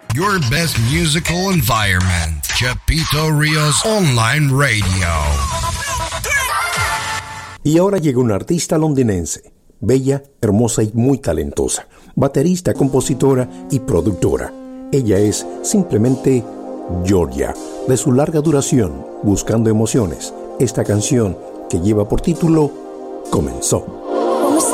Your best musical environment. Chapito Ríos Online Radio. Y ahora llega una artista londinense, bella, hermosa y muy talentosa, baterista, compositora y productora. Ella es simplemente Georgia, de su larga duración, Buscando Emociones, esta canción que lleva por título Comenzó.